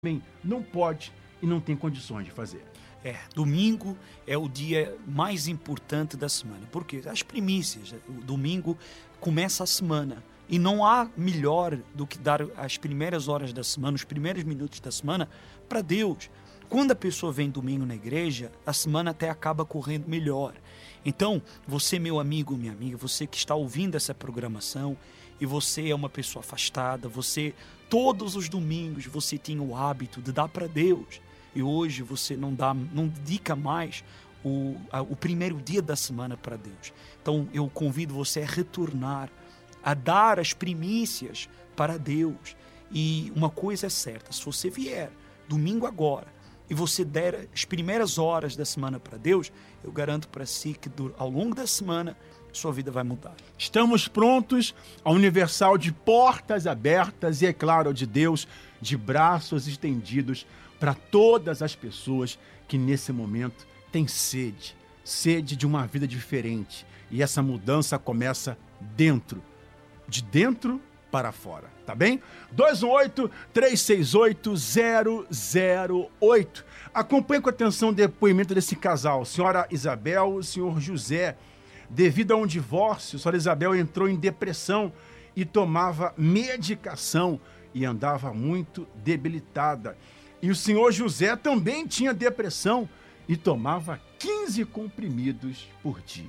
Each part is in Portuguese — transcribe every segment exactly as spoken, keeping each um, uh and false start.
não pode e não tem condições de fazer. É, domingo é o dia mais importante da semana. Por quê? As primícias. O domingo começa a semana. E não há melhor do que dar as primeiras horas da semana, os primeiros minutos da semana, para Deus. Quando a pessoa vem domingo na igreja, a semana até acaba correndo melhor. Então, você, meu amigo, minha amiga, você que está ouvindo essa programação, e você é uma pessoa afastada, você, todos os domingos, você tinha o hábito de dar para Deus. E hoje você não dá, não dedica mais o, a, o primeiro dia da semana para Deus. Então eu convido você a retornar, a dar as primícias para Deus. E uma coisa é certa, se você vier domingo agora e você der as primeiras horas da semana para Deus, eu garanto para si que ao longo da semana sua vida vai mudar. Estamos prontos, a Universal de portas abertas e, é claro, de Deus de braços estendidos para todas as pessoas que nesse momento têm sede, sede de uma vida diferente. E essa mudança começa dentro, de dentro para fora, tá bem? dois um oito, três seis oito, zero zero oito. Acompanhe com atenção o depoimento desse casal, senhora Isabel e senhor José. Devido a um divórcio, a senhora Isabel entrou em depressão e tomava medicação e andava muito debilitada. E o senhor José também tinha depressão e tomava quinze comprimidos por dia.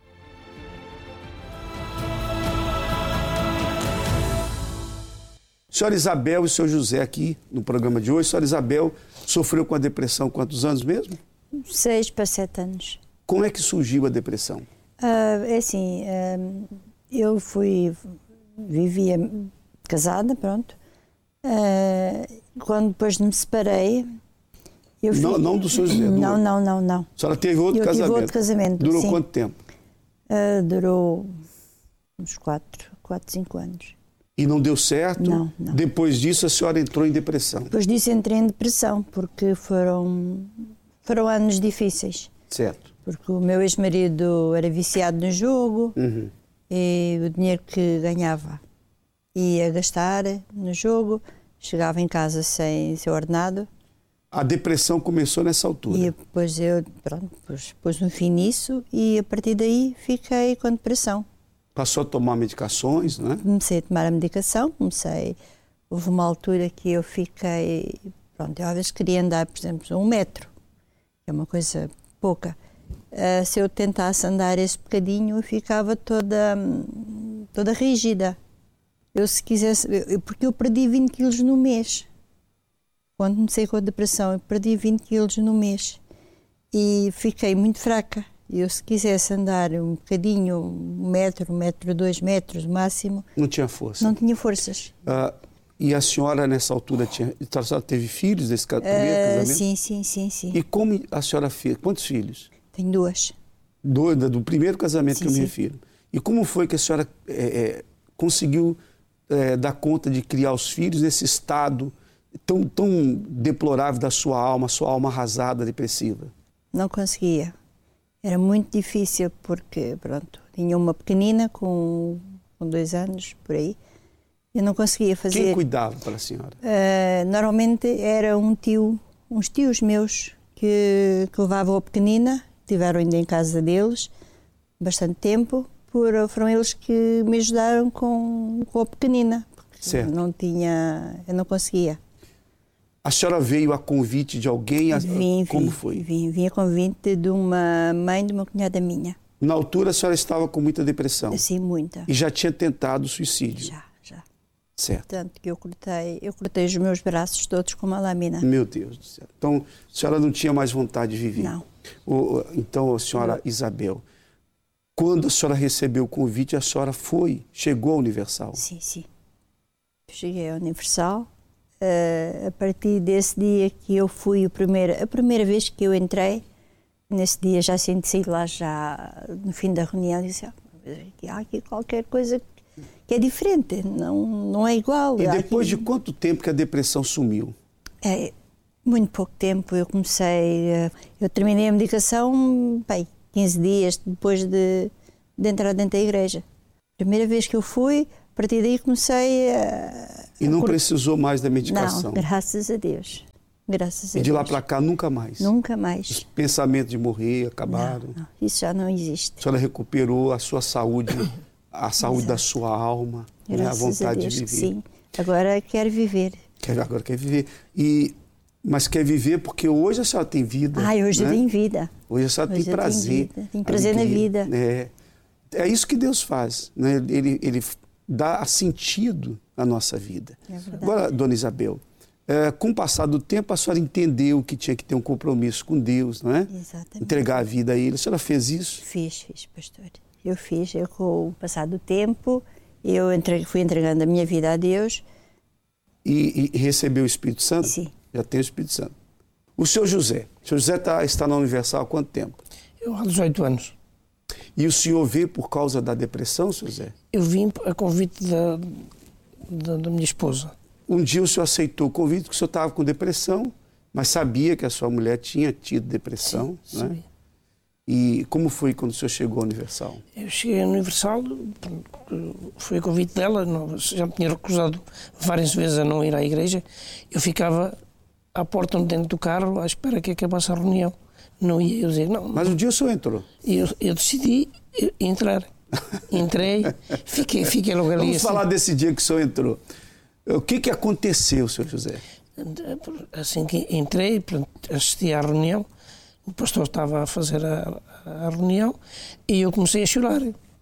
Senhora Isabel e senhor José aqui no programa de hoje. Senhora Isabel sofreu com a depressão quantos anos mesmo? Seis para sete anos. Como é que surgiu a depressão? Uh, é assim, uh, eu fui, vivia casada, pronto. Uh, quando depois me separei... Eu não, fui... não do seu José? Do... Não, não, não, não. A senhora teve outro eu casamento? Tive outro casamento, Durou sim. quanto tempo? Uh, durou uns quatro, quatro, cinco anos. E não deu certo? Não, não. Depois disso a senhora entrou em depressão? Depois disso entrei em depressão, porque foram, foram anos difíceis. Certo. Porque o meu ex-marido era viciado no jogo, uhum. e o dinheiro que ganhava ia gastar no jogo, chegava em casa sem ser ordenado. A depressão começou nessa altura? E depois eu, pronto, pus, pus um fim nisso e a partir daí fiquei com depressão. Passou a tomar medicações, não é? Comecei a tomar a medicação, comecei... Houve uma altura que eu fiquei... Pronto, eu às vezes queria andar, por exemplo, um metro, que é uma coisa pouca. Uh, se eu tentasse andar esse bocadinho, eu ficava toda, toda rígida. Eu se quisesse... Eu, porque eu perdi vinte quilos no mês. Quando comecei com a depressão, eu perdi vinte quilos no mês. E fiquei muito fraca. Eu, se quisesse andar um bocadinho, um metro, um metro, dois metros, máximo... Não tinha força? Não tinha forças. Uh, e a senhora, nessa altura, tinha, a senhora teve filhos desse primeiro uh, casamento? Sim, sim, sim, sim. E como a senhora fez? Quantos filhos? Tenho duas. Do, do primeiro casamento sim, que eu me sim. refiro. E como foi que a senhora é, é, conseguiu é, dar conta de criar os filhos nesse estado tão, tão deplorável da sua alma, sua alma arrasada, depressiva? Não conseguia. Era muito difícil porque, pronto, tinha uma pequenina com, com dois anos, por aí. Eu não conseguia fazer... Quem cuidava para a senhora? Uh, normalmente era um tio, uns tios meus que, que levavam a pequenina, estiveram ainda em casa deles bastante tempo, por, foram eles que me ajudaram com, com a pequenina. Certo. Não tinha, eu não conseguia. A senhora veio a convite de alguém? Vim, Como vim, foi? Vim, vim a convite de uma mãe de uma cunhada minha. Na altura a senhora estava com muita depressão? Sim, muita. E já tinha tentado suicídio? Já, já. Certo. Tanto que eu cortei, eu cortei os meus braços todos com uma lâmina. Meu Deus do céu. Então, a senhora não tinha mais vontade de viver? Não. O, então, a senhora Isabel, quando a senhora recebeu o convite, a senhora foi, chegou à Universal? Sim, sim. Cheguei à Universal. Uh, a partir desse dia que eu fui, o primeiro, a primeira vez que eu entrei, nesse dia já senti lá, já no fim da reunião, disse, ah, há aqui qualquer coisa que é diferente, não, não é igual. E depois aqui... de quanto tempo que a depressão sumiu? É, muito pouco tempo. Eu comecei, eu terminei a medicação, bem, quinze dias depois de, de entrar dentro da igreja. Primeira vez que eu fui, a partir daí comecei a... E não precisou mais da medicação? Não, graças a Deus. Graças a E de Deus. lá para cá, nunca mais? Nunca mais. Os pensamentos de morrer acabaram? Não, não, isso já não existe. A senhora recuperou a sua saúde, a saúde Exato. Da sua alma, né? A vontade a Deus, de viver. Sim, agora quero viver. Quer, agora quer viver. E, mas quer viver porque hoje a senhora tem vida. Ah, hoje né? tem vida. Hoje a senhora hoje tem prazer. Tem, tem prazer alegria, na vida. É, é isso que Deus faz. Né? Ele, ele dá sentido à nossa vida. É verdade. Agora, dona Isabel, é, com o passar do tempo, a senhora entendeu que tinha que ter um compromisso com Deus, não é? Exatamente. Entregar a vida a Ele. A senhora fez isso? Fiz, fiz, pastor. Eu fiz. Eu, com o passar do tempo, eu entre, fui entregando a minha vida a Deus. E, e recebeu o Espírito Santo? Sim. Já tem o Espírito Santo. O senhor José. O senhor José tá, está na Universal há quanto tempo? Eu há dezoito anos. E o senhor veio por causa da depressão, senhor José? Eu vim a convite da, da, da minha esposa. Um dia o senhor aceitou o convite porque o senhor estava com depressão, mas sabia que a sua mulher tinha tido depressão, Sim, né? sabia. E como foi quando o senhor chegou à Universal? Eu cheguei à Universal, foi a convite dela, não, já me tinha recusado várias vezes a não ir à igreja. Eu ficava à porta dentro do carro à espera que acabasse a reunião. Não ia eu dizer, não. Mas um dia o senhor entrou? Eu, eu decidi entrar. Entrei, fiquei, fiquei logo ali. Vamos assim. falar desse dia que o senhor entrou. O que, que aconteceu, senhor José? Assim que entrei, pronto, assisti à reunião, o pastor estava a fazer a, a reunião e eu comecei a chorar.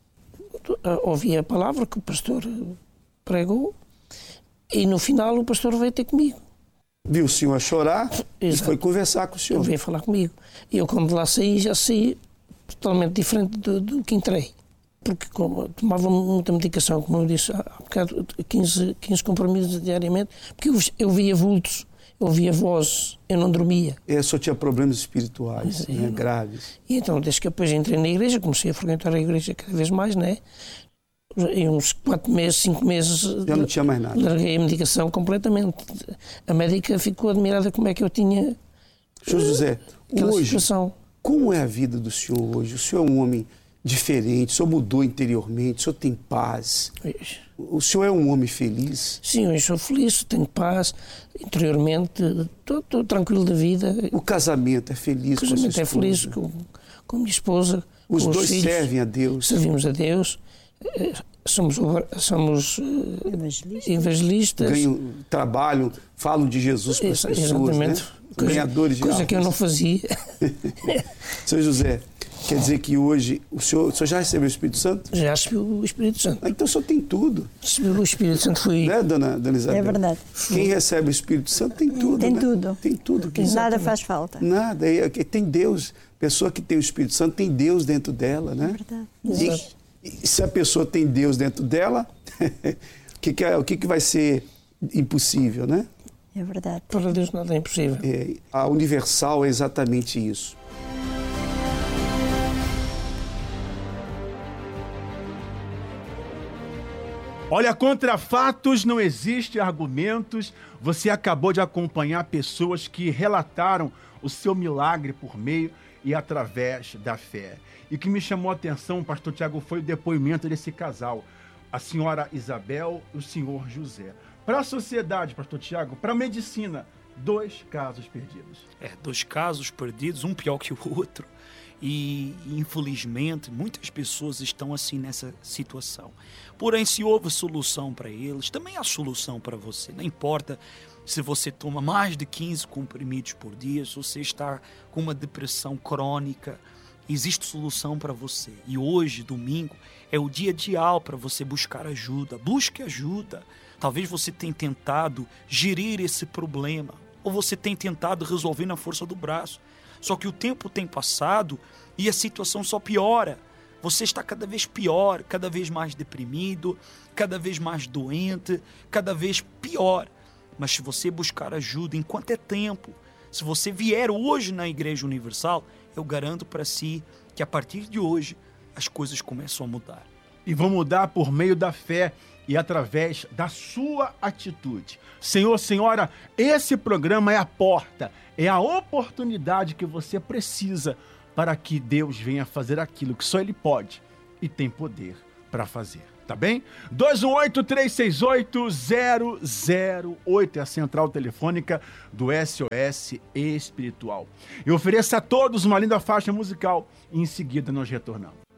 Ouvi a palavra que o pastor pregou e no final o pastor veio ter comigo. Viu o senhor a chorar Exato. E foi conversar com o senhor. Ele veio falar comigo. E eu, quando de lá saí, já saí totalmente diferente do, do que entrei. Porque como, tomava muita medicação, como eu disse há bocado, quinze, quinze comprimidos diariamente, porque eu, eu via vultos, eu via vozes, eu não dormia. É, só tinha problemas espirituais, Mas, né, eu, graves. E então, desde que depois entrei na igreja, comecei a frequentar a igreja cada vez mais, né? Em uns quatro meses, cinco meses... Já não tinha mais nada. Larguei a medicação completamente. A médica ficou admirada como é que eu tinha... senhor José, hoje, situação. Como é a vida do senhor hoje? O senhor é um homem diferente, o senhor mudou interiormente, o senhor tem paz. O senhor é um homem feliz? Sim, hoje sou feliz, tenho paz, interiormente, estou tranquilo da vida. O casamento é feliz o casamento com a sua é esposa? feliz com, com a minha esposa. Os com dois os filhos. servem a Deus? Servimos a Deus. Somos, somos evangelistas. evangelistas. Ganham, trabalham, falam de Jesus para as pessoas, exatamente. Né? Coisa, Ganhadores de coisa almas. que eu não fazia. Senhor José, quer dizer que hoje o senhor, o senhor já recebeu o Espírito Santo? Já recebeu o Espírito Santo. Ah, então o senhor tem tudo. Recebeu o Espírito Santo, foi... Né, dona, dona Isabel? É verdade. Quem recebe o Espírito Santo tem tudo, Tem né? tudo. Tem tudo. Que Nada faz falta. Nada. E tem Deus. Pessoa que tem o Espírito Santo tem Deus dentro dela, né? É verdade. E, Exato. e se a pessoa tem Deus dentro dela, o que, que, é, o que, que vai ser impossível, né? É verdade. Para Deus nada é impossível. É, a Universal é exatamente isso. Olha, contra fatos não existe argumentos. Você acabou de acompanhar pessoas que relataram o seu milagre por meio e através da fé. E o que me chamou a atenção, pastor Tiago, foi o depoimento desse casal, a senhora Isabel e o senhor José. Para a sociedade, pastor Tiago, para a medicina, dois casos perdidos. É, dois casos perdidos, um pior que o outro. E, infelizmente, muitas pessoas estão assim nessa situação. Porém, se houve solução para eles, também há solução para você. Não importa se você toma mais de quinze comprimidos por dia, se você está com uma depressão crônica, existe solução para você. E hoje, domingo, é o dia ideal para você buscar ajuda. Busque ajuda. Talvez você tenha tentado gerir esse problema, ou você tenha tentado resolver na força do braço. Só que o tempo tem passado e a situação só piora. Você está cada vez pior, cada vez mais deprimido, cada vez mais doente, cada vez pior. Mas se você buscar ajuda enquanto é tempo, se você vier hoje na Igreja Universal, eu garanto para si que a partir de hoje as coisas começam a mudar. E vão mudar por meio da fé e através da sua atitude. Senhor, senhora, esse programa é a porta, é a oportunidade que você precisa para que Deus venha fazer aquilo que só Ele pode e tem poder para fazer. Tá bem? dois um oito, três seis oito, zero zero oito é a central telefônica do S O S Espiritual. Eu ofereço a todos uma linda faixa musical e em seguida nós retornamos.